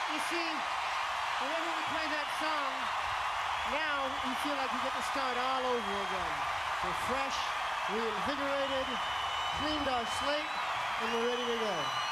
You see, whenever we play that song, now we feel like we get to start all over again. We're fresh, reinvigorated, cleaned our slate, and we're ready to go.